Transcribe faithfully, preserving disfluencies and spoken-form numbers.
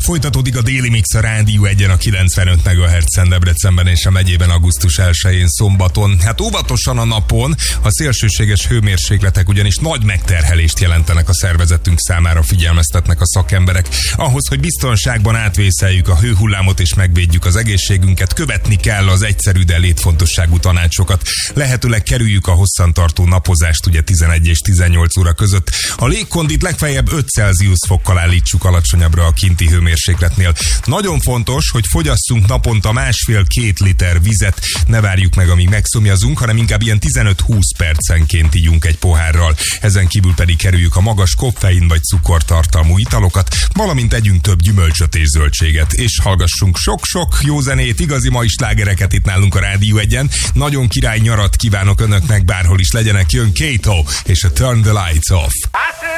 Folytatódik a Déli Mix a Rádió egyen a kilencvenöt megahertzen Debrecenben és a megyében augusztus elsején szombaton. Hát óvatosan a napon, a szélsőséges hőmérsékletek ugyanis nagy megterhelést jelentenek a szervezetünk számára, figyelmeztetnek a szakemberek. Ahhoz, hogy biztonságban átvészeljük a hőhullámot és megvédjük az egészségünket, követni kell az egyszerű, de létfontosságú tanácsokat. Lehetőleg kerüljük a hosszantartó napozást, ugye tizenegy és tizennyolc óra között. A légkondit legfeljebb öt Celsius fokkal állítsuk alacsonyabbra a kinti hőmérsékletnél. Nagyon fontos, hogy fogyasszunk naponta másfél-két liter vizet, ne várjuk meg, amíg megszomjazunk, hanem inkább ilyen tizenöt-húsz percenként ígyunk egy pohárral. Ezen kívül pedig kerüljük a magas koffein vagy cukortartalmú italokat, valamint együnk több gyümölcsöt és zöldséget, és hallgassunk sok-sok jó zenét, igazi mai slágereket itt nálunk a Rádió egyen. Nagyon király nyarat kívánok önöknek, bárhol is legyenek. Jön Kato és a Turn the Lights Off.